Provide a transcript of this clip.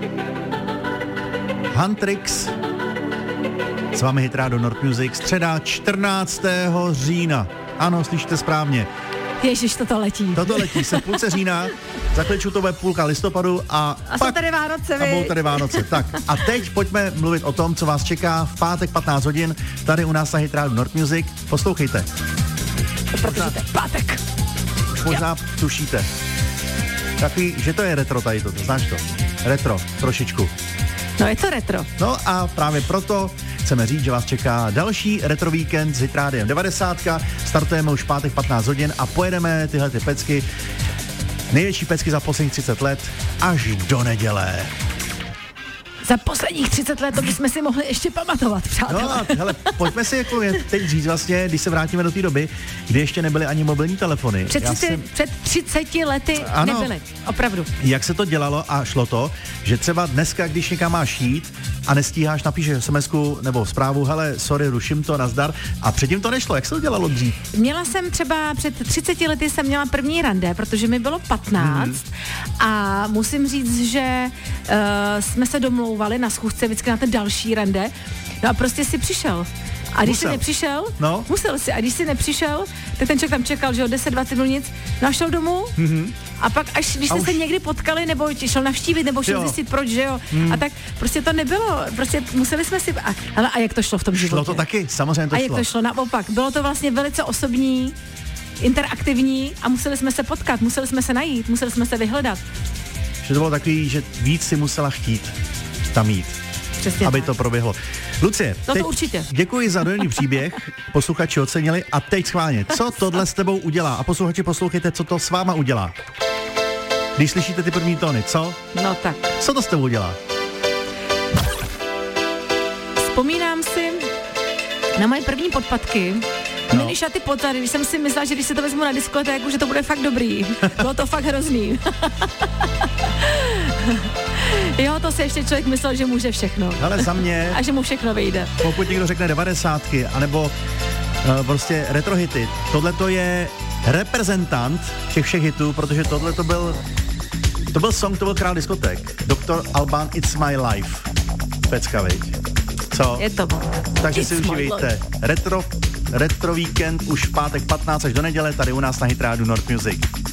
Huntrix, s vámi Hit Radio Nord Music, středa 14. října. Ano, slyšíte správně. Ježiš, toto letí. Toto letí se v půlce října, za chvíličku to bude půlka listopadu a jsou tady Vánoce, a budou tady Vánoce. Tak a teď pojďme mluvit o tom, co vás čeká v pátek 15 hodin, tady u nás na Hit Radio Nord Music. Poslouchejte. Protože to je pátek. Už možná tušíte. Takový, že to je retro tady toto, znáš to? Retro, trošičku. No je to retro. No a právě proto chceme říct, že vás čeká další retro víkend s Hit Rádiem 90. Startujeme už pátek 15 hodin a pojedeme tyhle ty pecky, největší pecky za posledních 30 let, až do neděle. Za posledních 30 let to bychom si mohli ještě pamatovat, přátelé. No a hele, pojďme si jako teď říct vlastně, když se vrátíme do té doby, kdy ještě nebyly ani mobilní telefony. Před 30 lety ano, nebyly, opravdu. Jak se to dělalo a šlo to, že třeba dneska, když někam máš jít a nestíháš, napíšeš SMS-ku nebo zprávu, hele, sorry, ruším to, nazdar, a předtím to nešlo, jak se to dělalo dřív? Měla jsem třeba před 30 lety jsem měla první rande, protože mi bylo 15 a musím říct, že jsme se domlouvali na schůzce vždycky na ten další rande, no a prostě si přišel. A když jsi nepřišel, musel si. A když jsi nepřišel, tak ten člověk tam čekal, že o 10-20 minut nic, no a šel domů. A pak až, když jste se někdy potkali, nebo šel navštívit, nebo šel zjistit proč, že jo. A tak prostě to nebylo, prostě museli jsme si, a jak to šlo v tom životě? Šlo to taky, samozřejmě to šlo. A jak to šlo, naopak, bylo to vlastně velice osobní, interaktivní a museli jsme se potkat, museli jsme se najít, museli jsme se vyhledat. Že to bylo takový, že víc si musela chtít tam jít. Přesně aby tak. to proběhlo. Lucie, to určitě. Děkuji za dojemný příběh, posluchači ocenili a teď schválně, co tohle s tebou udělá? A posluchači, poslouchejte, co to s váma udělá. Když slyšíte ty první tóny, co? No tak. Co to s tebou udělá? Vzpomínám si na moje první podpatky. Měli šaty potary, když jsem si myslela, že když se to vezmu na diskotéku, že to bude fakt dobrý. Bylo to fakt hrozný. Jo, to si ještě člověk myslel, že může všechno. Ale za mě... A že mu všechno vyjde. Pokud někdo řekne 90, anebo prostě retrohity, tohle to je reprezentant těch všech hitů, protože tohle to byl song, to byl král diskoték. Dr. Alban, It's My Life. Pecka, viď? Co? Je to. Takže si užívejte. Retro víkend už v pátek 15 až do neděle tady u nás na Hit Radio Nord Music.